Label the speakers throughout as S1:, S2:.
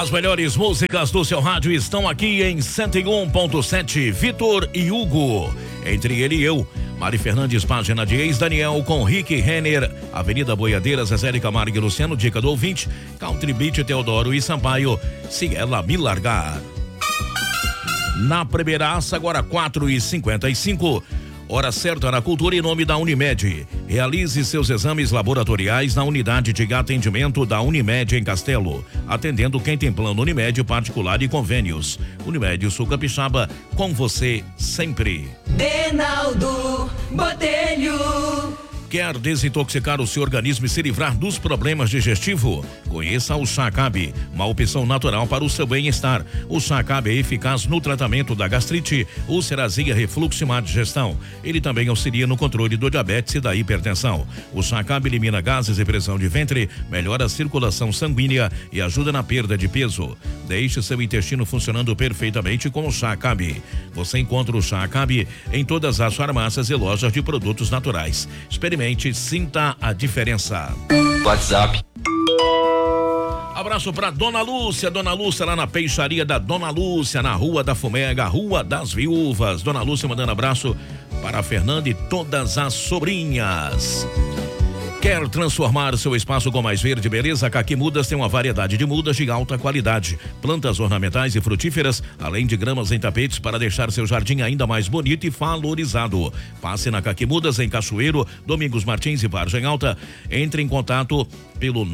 S1: As melhores músicas do seu rádio estão aqui em 101.7. Vitor e Hugo. Entre ele e eu, Mari Fernandes, página de ex-Daniel com Rick Renner, Avenida Boiadeiras, Zé Camargo e Luciano, dica do ouvinte, Country Beat, Teodoro e Sampaio, se ela me largar. Na primeiraça, agora 4h55. Hora certa na Cultura em nome da Unimed. Realize seus exames laboratoriais na unidade de atendimento da Unimed em Castelo, atendendo quem tem plano Unimed particular e convênios. Unimed Sul Capixaba, com você sempre.
S2: Reinaldo Botelho.
S1: Quer desintoxicar o seu organismo e se livrar dos problemas digestivos? Conheça o Chá Acabe, uma opção natural para o seu bem-estar. O Chá Acabe é eficaz no tratamento da gastrite, úlcerazia, refluxo e má digestão. Ele também auxilia no controle do diabetes e da hipertensão. O Chá Acabe elimina gases e pressão de ventre, melhora a circulação sanguínea e ajuda na perda de peso. Deixe seu intestino funcionando perfeitamente com o Chá Acabe. Você encontra o Chá Acabe em todas as farmácias e lojas de produtos naturais. Experimente, sinta a diferença.
S3: WhatsApp.
S1: Abraço pra Dona Lúcia lá na peixaria da Dona Lúcia, na Rua da Fumega, Rua das Viúvas. Dona Lúcia mandando abraço para a Fernanda e todas as sobrinhas. Quer transformar seu espaço com mais verde e beleza? Caqui Mudas tem uma variedade de mudas de alta qualidade, plantas ornamentais e frutíferas, além de gramas em tapetes para deixar seu jardim ainda mais bonito e valorizado. Passe na Caqui Mudas em Cachoeiro, Domingos Martins e Vargem Alta. Entre em contato pelo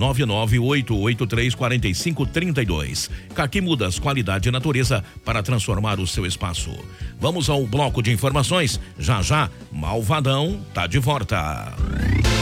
S1: 998834532. Caqui Mudas, qualidade e natureza para transformar o seu espaço. Vamos ao bloco de informações. Já, Malvadão tá de volta.